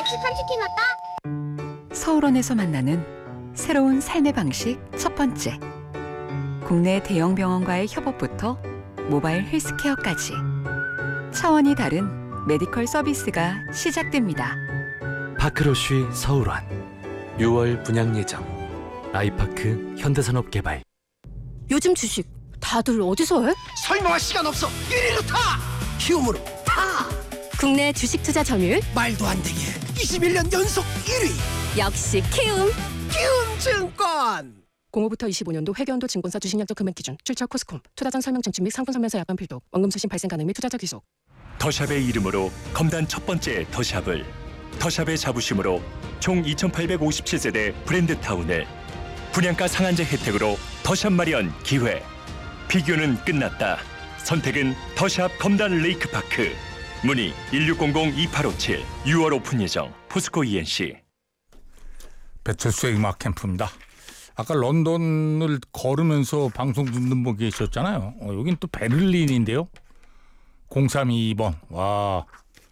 멕시칸 치킨 왔다. 서울원에서 만나는 새로운 삶의 방식 첫 번째. 국내 대형 병원과의 협업부터 모바일 헬스케어까지 차원이 다른 메디컬 서비스가 시작됩니다. 파크로쉬 서울원 6월 분양 예정. 아이파크 현대산업개발. 요즘 주식 다들 어디서 해? 설명할 시간 없어. 1위로 타. 키움으로 타. 국내 주식 투자 점유율 말도 안 되게 21년 연속 1위. 역시 키움. 키움증권. 05부터 25년도 회계연도 증권사 주식약정 금액 기준 출처 코스콤 투자장 설명 증축 및 상품 설명서 약관 필독 원금 수신 발생 가능 및 투자자 귀속. 더샵의 이름으로 검단 첫 번째 더샵을, 더샵의 자부심으로 총 2,857세대 브랜드타운을, 분양가 상한제 혜택으로 더샵 마련 기회. 비교는 끝났다. 선택은 더샵 검단 레이크파크. 문의 1600-2857. 6월 오픈 예정. 포스코 ENC. 배철수의 음악 캠프입니다. 아까 런던을 걸으면서 방송 듣는 분 계셨잖아요. 여긴 또 베를린인데요. 0322번. 와,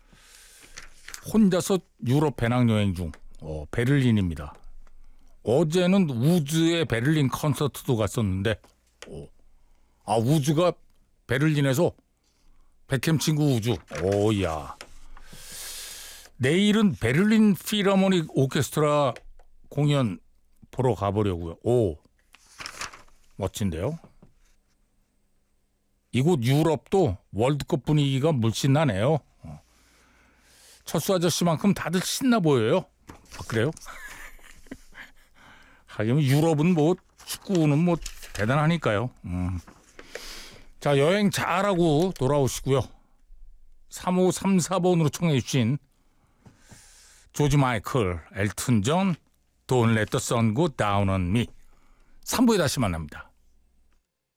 혼자서 유럽 배낭여행 중. 베를린입니다. 어제는 우즈의 베를린 콘서트도 갔었는데 우즈가 베를린에서 백햄 친구 우즈. 오야. 내일은 베를린 필하모닉 오케스트라 공연 보러 가보려고요. 오, 멋진데요. 이곳 유럽도 월드컵 분위기가 물씬 나네요. 철수 아저씨만큼 다들 신나 보여요. 그래요? 하긴 유럽은 뭐 축구는 뭐 대단하니까요. 자, 여행 잘하고 돌아오시고요. 3534번으로 청해 주신 조지 마이클, 엘튼 존, Don't let the sun go down on me. 3부에 다시 만납니다.